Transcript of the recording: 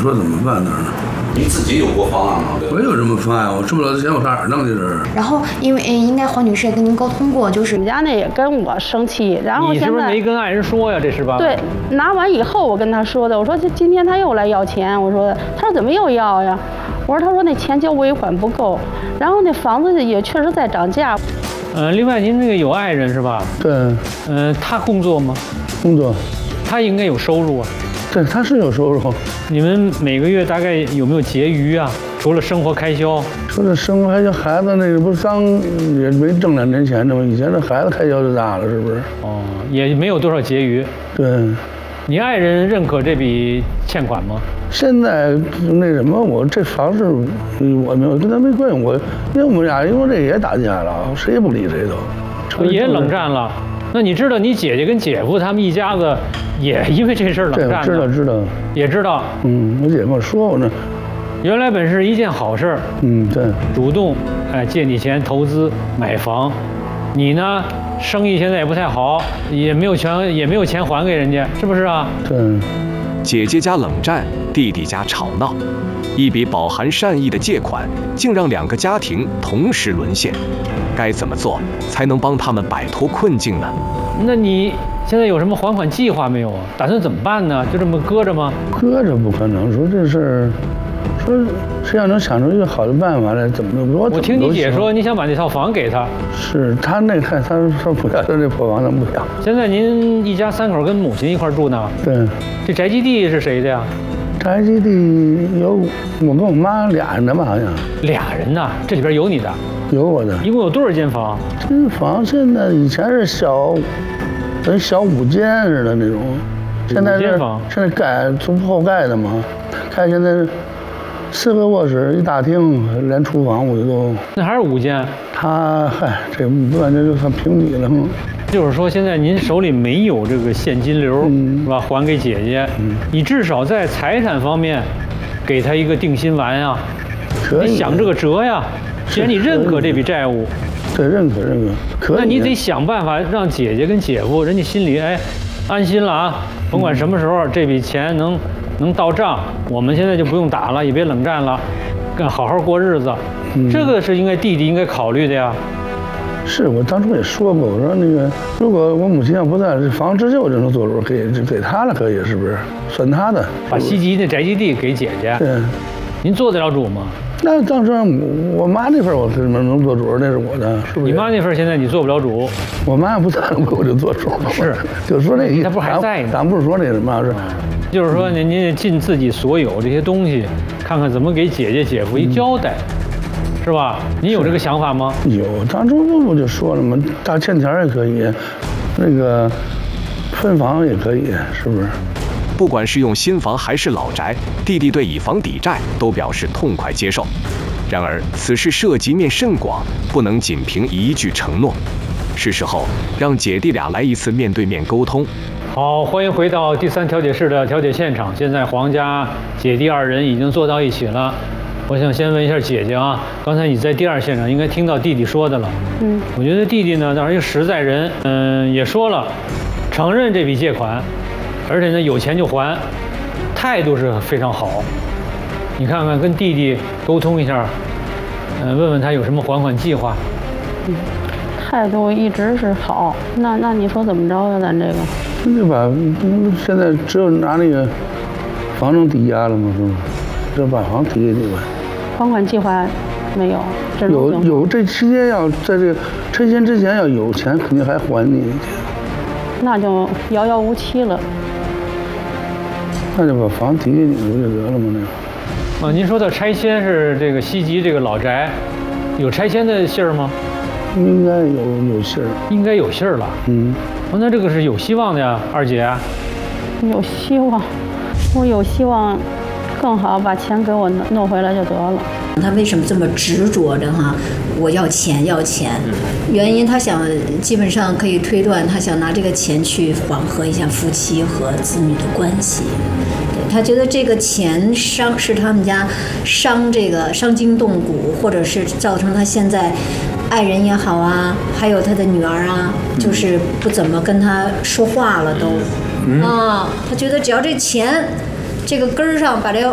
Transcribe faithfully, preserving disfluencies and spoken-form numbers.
说怎么办呢？ 您自己有过方案吗？ 我有什么方案？我吃不了钱，我上哪儿弄去这？ 然后，因为应该黄女士也跟您沟通过，就是人家那也跟我生气，然后你是不是没跟爱人说呀？这十八万？ 对，拿完以后我跟他说的，我说今天他又来要钱，我说他说怎么又要呀？我说他说那钱交尾款不够，然后那房子也确实在涨价。 呃，另外您那个有爱人是吧？ 对。 呃，他工作吗？ 工作。 他应该有收入啊。 对，他是有收入。 你们每个月大概有没有结余啊？除了生活开销， 除了生活开销，孩子那个不是刚也没挣两年钱的吗？以前这孩子开销就大了，是不是？ 哦，也没有多少结余。 对。 你爱人认可这笔欠款吗？ 现在那什么，我这房子我没有跟他没关系，我因为我们俩因为这也打架了，谁也不理谁都， 也冷战了。那你知道你姐姐跟姐夫他们一家子也因为这事儿冷战？ 对，知道知道， 也知道。 嗯，我姐跟我说过呢。 原来本是一件好事儿。 嗯，对。 主动哎借你钱投资买房，你呢生意现在也不太好，也没有钱也没有钱还给人家，是不是啊？ 对。 姐姐家冷战，弟弟家吵闹，一笔饱含善意的借款，竟让两个家庭同时沦陷。该怎么做才能帮他们摆脱困境呢？ 那你现在有什么还款计划没有啊？打算怎么办呢？就这么搁着吗？ 搁着不可能，说这事儿，说谁要能想出一个好的办法来，怎么我我听你姐说，你想把那套房给他。 是他那看他说不要，他那破房他不要。 现在您一家三口跟母亲一块住呢？ 对。 这宅基地是谁的呀？ 宅基地有我跟我妈俩人的吧，好像。 俩人呢？这里边有你的？ 有我的。 一共有多少间房？ 这房现在以前是小，跟小五间似的那种，现在是现在盖从后盖的嘛，看现在是四个卧室一大厅，连厨房我都。 那还是五间？ 他嗨，这不然这就算平米了吗？ 就是说，现在您手里没有这个现金流，嗯、是吧？还给姐姐，嗯、你至少在财产方面给她一个定心丸啊！ 可以， 你想这个辙呀。既然你认可这笔债务， 对，认可认可，可以。 那你得想办法让姐姐跟姐夫人家心里哎安心了啊！甭管什么时候这笔钱能能到账，我们现在就不用打了，也别冷战了，干好好过日子。嗯、这个是应该弟弟应该考虑的呀。 是我当初也说过，我说那个如果我母亲要不在，这房子直接我就能做主，给给他了，可以是不是？算他的。 把西集那宅基地给姐姐。 对。 您做得了主吗？ 那当时我妈那份我是能做主，那是我的，是不是？ 你妈那份现在你做不了主。 我妈要不在了，我就做主了。 是， 就是说那意思。 她不还在呢？ 咱不是说那什么，是， 就是说您您得尽自己所有这些东西，看看怎么给姐姐姐夫一交代，嗯、是吧？你有这个想法吗？ 有，当初不不就说了吗？大欠条也可以，那个分房也可以，是不是？ 不管是用新房还是老宅，弟弟对以房抵债都表示痛快接受。然而，此事涉及面甚广，不能仅凭一句承诺。是时候让姐弟俩来一次面对面沟通。 好，欢迎回到第三调解室的调解现场。现在黄家姐弟二人已经坐到一起了。我想先问一下姐姐啊，刚才你在第二现场应该听到弟弟说的了。嗯，我觉得弟弟呢，倒是一个实在人，嗯，也说了，承认这笔借款。而且呢，有钱就还，态度是非常好。你看看，跟弟弟沟通一下，嗯、呃，问问他有什么还款计划。 嗯，态度一直是好。那那你说怎么着呀？咱这个？ 那就把现在只有拿那个房能抵押了吗？是吧？就把房抵给你吧。 还款计划没有？ 有有，这期间要在这个拆迁之前要有钱，肯定还还你。 那就遥遥无期了。 那就把房抵给你不就得了吗？那个。 啊，您说的拆迁是这个西集这个老宅，有拆迁的信儿吗？ 应该有有信儿。 应该有信儿了。嗯。哦，那这个是有希望的呀，二姐。 有希望，我有希望，更好把钱给我弄回来就得了。 他为什么这么执着着哈？我要钱要钱，原因他想基本上可以推断，他想拿这个钱去缓和一下夫妻和子女的关系。对，他觉得这个钱伤是他们家伤这个伤筋动骨，或者是造成他现在爱人也好啊，还有他的女儿啊，就是不怎么跟他说话了都。嗯、啊，他觉得只要这钱这个根儿上把这个